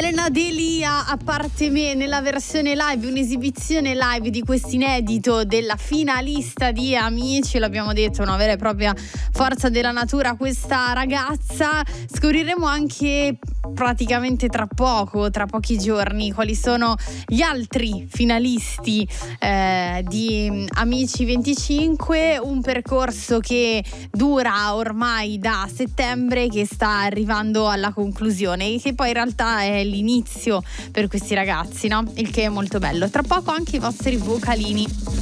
Elena Delia a parte me nella versione live, un'esibizione live di questo inedito della finalista di Amici. L'abbiamo detto, una vera e propria forza della natura questa ragazza. Scopriremo anche praticamente tra pochi giorni, quali sono gli altri finalisti di Amici 25, un percorso che dura ormai da settembre, che sta arrivando alla conclusione e che poi in realtà è l'inizio per questi ragazzi, no? Il che è molto bello. Tra poco anche i vostri vocalini.